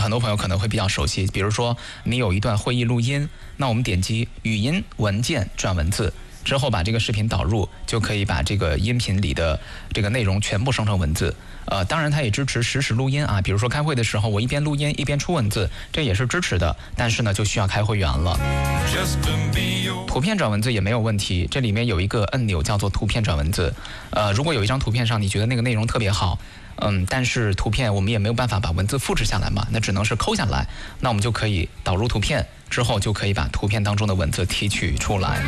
很多朋友可能会比较熟悉，比如说你有一段会议录音，那我们点击语音文件转文字之后，把这个视频导入，就可以把这个音频里的这个内容全部生成文字。当然它也支持实时录音啊，比如说开会的时候，我一边录音一边出文字，这也是支持的。但是呢，就需要开会员了。图片转文字也没有问题，这里面有一个按钮叫做图片转文字。如果有一张图片上你觉得那个内容特别好，但是图片我们也没有办法把文字复制下来嘛，那只能是抠下来，那我们就可以导入图片，之后就可以把图片当中的文字提取出来。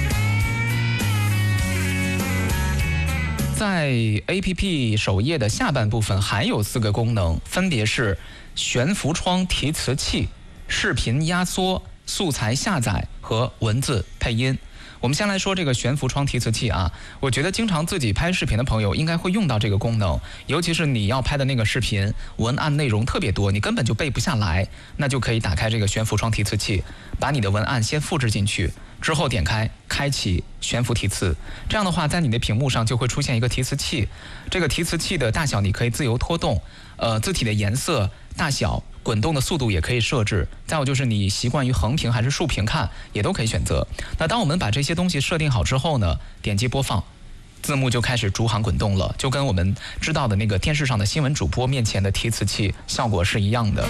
在 APP 首页的下半部分还有4个功能，分别是悬浮窗提词器、视频压缩、素材下载和文字配音。我们先来说这个悬浮窗提词器啊，我觉得经常自己拍视频的朋友应该会用到这个功能，尤其是你要拍的那个视频文案内容特别多，你根本就背不下来，那就可以打开这个悬浮窗提词器，把你的文案先复制进去，之后点开开启悬浮提词，这样的话在你的屏幕上就会出现一个提词器，这个提词器的大小你可以自由拖动，字体的颜色大小滚动的速度也可以设置，再有就是你习惯于横屏还是竖屏看也都可以选择。那当我们把这些东西设定好之后呢，点击播放，字幕就开始逐行滚动了，就跟我们知道的那个电视上的新闻主播面前的提词器效果是一样的。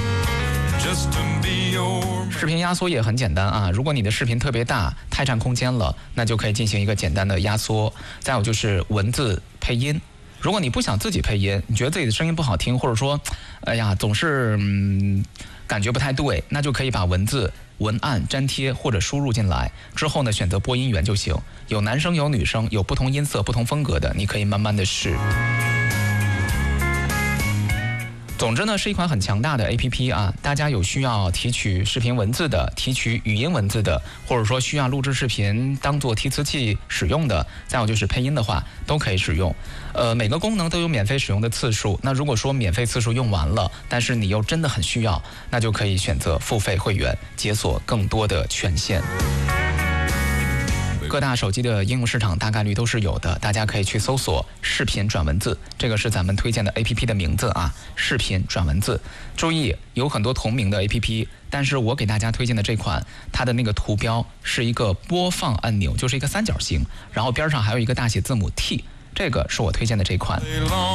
视频压缩也很简单啊，如果你的视频特别大太占空间了，那就可以进行一个简单的压缩。再有就是文字配音，如果你不想自己配音，你觉得自己的声音不好听，或者说哎呀总是感觉不太对，那就可以把文字文案粘贴或者输入进来，之后呢选择播音员就行，有男生有女生，有不同音色不同风格的，你可以慢慢的试。总之呢，是一款很强大的 APP 啊！大家有需要提取视频文字的、提取语音文字的，或者说需要录制视频当做提词器使用的，再有就是配音的话，都可以使用。每个功能都有免费使用的次数。那如果说免费次数用完了，但是你又真的很需要，那就可以选择付费会员，解锁更多的权限。各大手机的应用市场大概率都是有的，大家可以去搜索视频转文字，这个是咱们推荐的 APP 的名字啊，视频转文字。注意，有很多同名的 APP， 但是我给大家推荐的这款，它的那个图标是一个播放按钮，就是一个三角形，然后边上还有一个大写字母 T， 这个是我推荐的这款。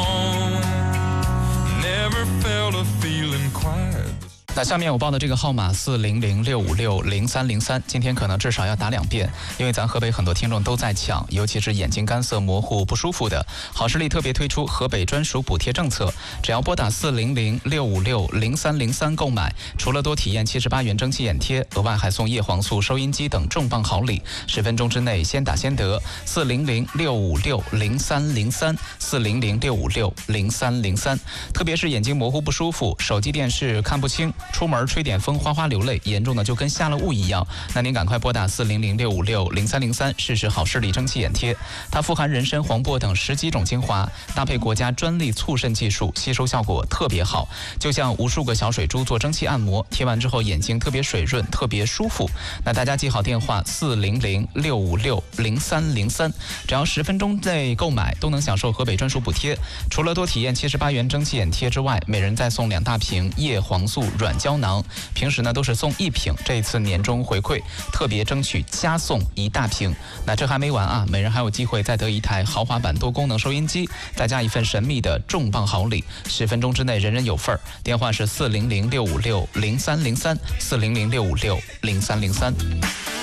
那下面我报的这个号码400-656-0303，今天可能至少要打2遍，因为咱河北很多听众都在抢，尤其是眼睛干涩模糊不舒服的。好视力特别推出河北专属补贴政策，只要拨打400-656-0303购买，除了多体验78元蒸汽眼贴，额外还送叶黄素收音机等重磅好礼，10分钟之内先打先得。400-656-0303 400-656-0303，特别是眼睛模糊不舒服，手机电视看不清，出门吹点风哗哗流泪，严重的就跟下了雾一样，那您赶快拨打400-656-0303试试好视力蒸汽眼贴。它富含人参、黄柏等10几种精华，搭配国家专利促渗技术，吸收效果特别好，就像无数个小水珠做蒸汽按摩，贴完之后眼睛特别水润，特别舒服。那大家记好电话400-656-0303，只要10分钟内购买都能享受河北专属补贴。除了多体验78元蒸汽眼贴之外，每人再送2大瓶叶黄素软胶囊，平时呢都是送1瓶，这一次年终回馈特别争取加送1大瓶。那这还没完啊，每人还有机会再得一台豪华版多功能收音机，再加一份神秘的重磅好礼，10分钟之内人人有份儿。电话是400-656-0303 400-656-0303。